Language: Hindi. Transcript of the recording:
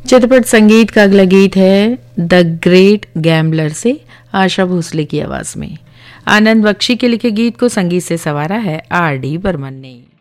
चित्रपट संगीत का अगला गीत है द ग्रेट गैम्बलर से, आशा भोसले की आवाज में। आनंद बख्शी के लिखे गीत को संगीत से संवारा है R.D. बर्मन ने।